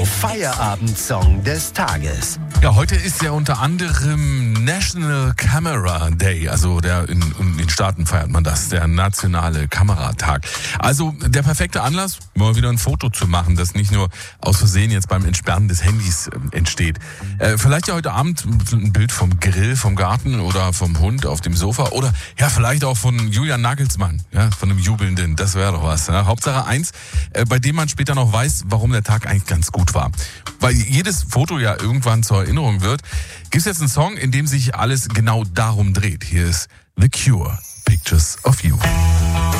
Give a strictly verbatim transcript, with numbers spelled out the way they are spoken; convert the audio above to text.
Feierabend-Song des Tages. Ja, heute ist ja unter anderem National Camera Day, also der in, in den Staaten feiert man das, der nationale Kameratag. Also der perfekte Anlass, mal wieder ein Foto zu machen, das nicht nur aus Versehen jetzt beim Entsperren des Handys äh, entsteht. Äh, vielleicht ja heute Abend ein Bild vom Grill, vom Garten oder vom Hund auf dem Sofa oder ja vielleicht auch von Julian Nagelsmann, ja, von einem Jubelnden, das wäre doch was. Ja. Hauptsache eins, äh, bei dem man später noch weiß, warum der Tag eigentlich ganz gut war. Weil jedes Foto ja irgendwann zur Erinnerung wird, gibt es jetzt einen Song, in dem sich alles genau darum dreht. Hier ist The Cure, Pictures of You.